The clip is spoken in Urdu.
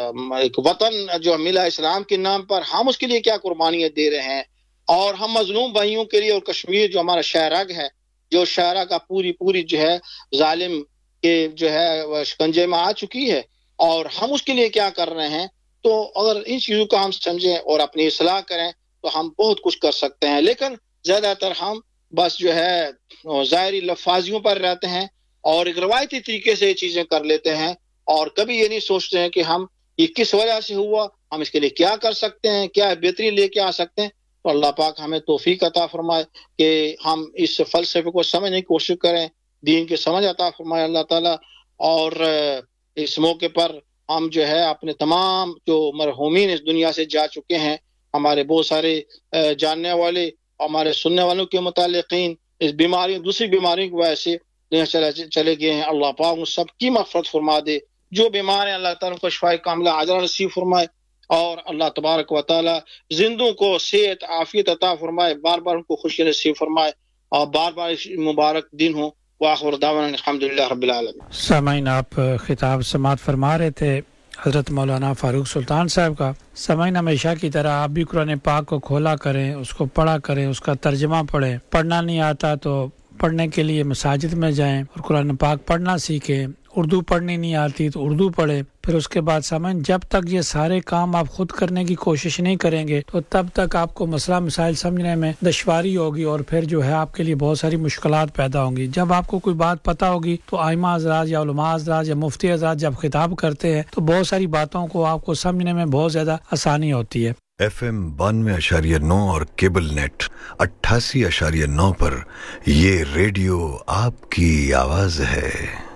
ایک وطن جو ملا اسلام کے نام پر، ہم اس کے لیے کیا قربانیاں دے رہے ہیں، اور ہم مظلوم بھائیوں کے لیے، اور کشمیر جو ہمارا شہرگ ہے، جو شہرہ کا پوری جو ہے ظالم کے جو ہے شکنجے میں آ چکی ہے، اور ہم اس کے لیے کیا کر رہے ہیں. تو اگر ان چیزوں کو ہم سمجھیں اور اپنی اصلاح کریں تو ہم بہت کچھ کر سکتے ہیں. لیکن زیادہ تر ہم بس جو ہے ظاہری لفاظیوں پر رہتے ہیں اور ایک روایتی طریقے سے یہ چیزیں کر لیتے ہیں، اور کبھی یہ نہیں سوچتے ہیں کہ ہم یہ کس وجہ سے ہوا، ہم اس کے لیے کیا کر سکتے ہیں، کیا بہتری لے کے آ سکتے ہیں. تو اللہ پاک ہمیں توفیق عطا فرمائے کہ ہم اس فلسفے کو سمجھنے کی کوشش کریں، دین کے سمجھ عطا فرمائے اللہ تعالیٰ. اور اس موقع پر ہم جو ہے اپنے تمام جو مرحومین اس دنیا سے جا چکے ہیں، ہمارے بہت سارے جاننے والے، ہمارے سننے والوں کے متعلقین اس بیماری دوسری بیماریوں کی وجہ سے چلے گئے ہیں، اللہ پاک ان سب کی مغفرت فرما دے. جو بیمار ہیں اللہ تعالیٰ کو شفائے کاملہ عاجلہ نصیب فرمائے، اور اللہ تبارک و تعالیٰ زندوں کو صحت عافیت عطا فرمائے، بار بار ان کو خوشی نصیب فرمائے، اور بار بار مبارک دن ہو. وآخر دعوانا الحمدللہ رب العالمین. سامعین، آپ خطاب سماعت فرما رہے تھے حضرت مولانا فاروق سلطان صاحب کا. سامعین، ہمیشہ کی طرح آپ بھی قرآن پاک کو کھولا کریں، اس کو پڑھا کریں، اس کا ترجمہ پڑھیں. پڑھنا نہیں آتا تو پڑھنے کے لیے مساجد میں جائیں اور قرآن پاک پڑھنا سیکھیں. اردو پڑھنی نہیں آتی تو اردو پڑھیں. پھر اس کے بعد سامعین، جب تک یہ سارے کام آپ خود کرنے کی کوشش نہیں کریں گے تو تب تک آپ کو مسئلہ مسائل سمجھنے میں دشواری ہوگی، اور پھر جو ہے آپ کے لیے بہت ساری مشکلات پیدا ہوں گی. جب آپ کو کوئی بات پتہ ہوگی تو ائمہ حضرات یا علماء حضرات یا مفتی حضرات جب خطاب کرتے ہیں تو بہت ساری باتوں کو آپ کو سمجھنے میں بہت زیادہ آسانی ہوتی ہے. FM 92.9 اور کیبل نیٹ 88.9 پر یہ ریڈیو آپ کی آواز ہے.